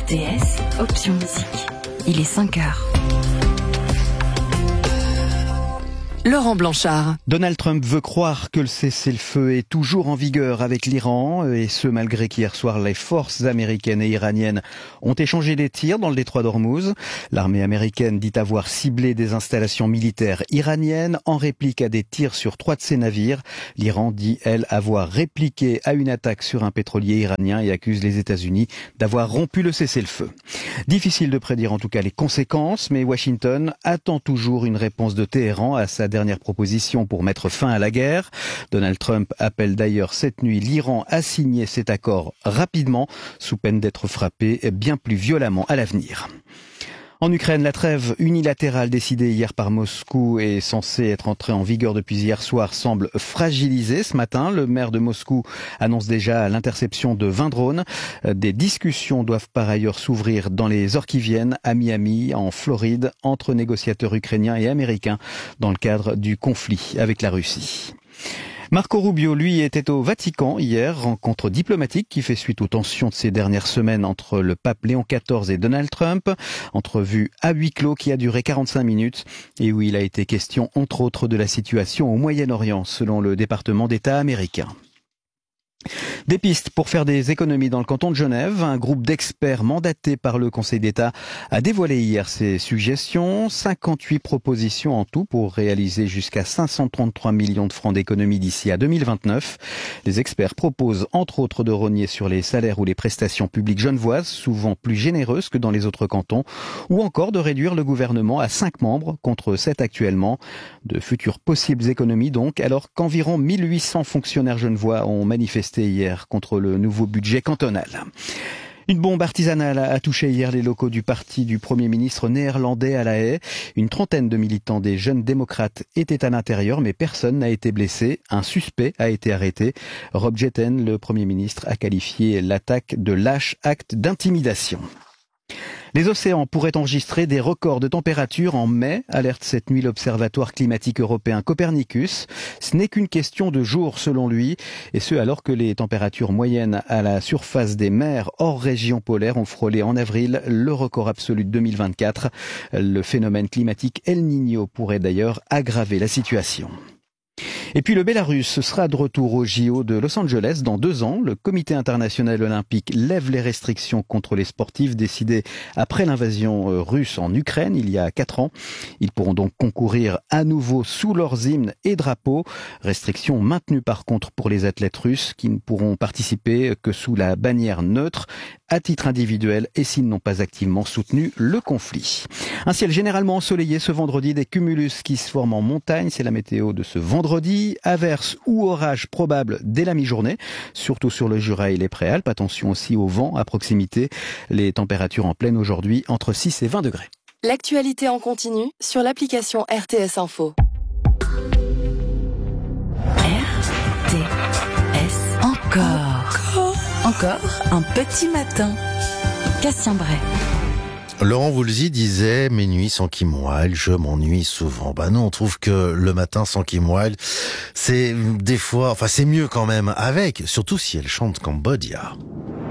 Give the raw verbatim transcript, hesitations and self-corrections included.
T S, option musique. Il est cinq heures. Laurent Blanchard. Donald Trump veut croire que le cessez-le-feu est toujours en vigueur avec l'Iran, et ce malgré qu'hier soir les forces américaines et iraniennes ont échangé des tirs dans le détroit d'Ormuz. L'armée américaine dit avoir ciblé des installations militaires iraniennes en réplique à des tirs sur trois de ses navires. L'Iran dit, elle, avoir répliqué à une attaque sur un pétrolier iranien et accuse les États-Unis d'avoir rompu le cessez-le-feu. Difficile de prédire en tout cas les conséquences, mais Washington attend toujours une réponse de Téhéran à sa dernière proposition pour mettre fin à la guerre. Donald Trump appelle d'ailleurs cette nuit l'Iran à signer cet accord rapidement, sous peine d'être frappé bien plus violemment à l'avenir. En Ukraine, la trêve unilatérale décidée hier par Moscou et censée être entrée en vigueur depuis hier soir semble fragilisée ce matin. Le maire de Moscou annonce déjà l'interception de vingt drones. Des discussions doivent par ailleurs s'ouvrir dans les heures qui viennent à Miami, en Floride, entre négociateurs ukrainiens et américains dans le cadre du conflit avec la Russie. Marco Rubio, lui, était au Vatican hier, rencontre diplomatique qui fait suite aux tensions de ces dernières semaines entre le pape Léon quatorze et Donald Trump. Entrevue à huis clos qui a duré quarante-cinq minutes et où il a été question, entre autres, de la situation au Moyen-Orient, selon le département d'État américain. Des pistes pour faire des économies dans le canton de Genève. Un groupe d'experts mandaté par le Conseil d'État a dévoilé hier ses suggestions. cinquante-huit propositions en tout pour réaliser jusqu'à cinq cent trente-trois millions de francs d'économies d'ici à deux mille vingt-neuf. Les experts proposent entre autres de rogner sur les salaires ou les prestations publiques genevoises, souvent plus généreuses que dans les autres cantons, ou encore de réduire le gouvernement à cinq membres contre sept actuellement. De futures possibles économies donc, alors qu'environ mille huit cents fonctionnaires genevois ont manifesté hier contre le nouveau budget cantonal. Une bombe artisanale a touché hier les locaux du parti du Premier ministre néerlandais à La Haye. Une trentaine de militants des Jeunes démocrates étaient à l'intérieur, mais personne n'a été blessé. Un suspect a été arrêté. Rob Jetten, le Premier ministre, a qualifié l'attaque de lâche acte d'intimidation. Les océans pourraient enregistrer des records de température en mai, alerte cette nuit l'Observatoire climatique européen Copernicus. Ce n'est qu'une question de jours selon lui, et ce alors que les températures moyennes à la surface des mers hors région polaire ont frôlé en avril le record absolu de deux mille vingt-quatre. Le phénomène climatique El Niño pourrait d'ailleurs aggraver la situation. Et puis le Bélarus sera de retour au J O de Los Angeles dans deux ans. Le Comité international olympique lève les restrictions contre les sportifs décidées après l'invasion russe en Ukraine il y a quatre ans. Ils pourront donc concourir à nouveau sous leurs hymnes et drapeaux. Restrictions maintenues par contre pour les athlètes russes qui ne pourront participer que sous la bannière neutre, à titre individuel et s'ils n'ont pas activement soutenu le conflit. Un ciel généralement ensoleillé ce vendredi, des cumulus qui se forment en montagne, c'est la météo de ce vendredi. Averses ou orages probables dès la mi-journée, surtout sur le Jura et les Préalpes. Attention aussi au vent à proximité. Les températures en pleine aujourd'hui entre six et vingt degrés. L'actualité en continu sur l'application R T S Info. R T S encore. Encore un petit matin. Cassien Bray. Laurent Voulzy disait « Mes nuits sans Kim Wilde, je m'ennuie souvent ». Bah non, on trouve que le matin sans Kim Wilde, c'est des fois, enfin c'est mieux quand même avec, surtout si elle chante Cambodia.